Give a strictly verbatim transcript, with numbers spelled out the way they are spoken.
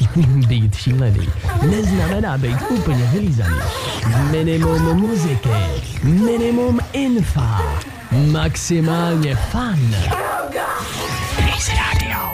Být šílený neznamená být úplně vylízaný. Minimum muziky, minimum infa, maximálně fun.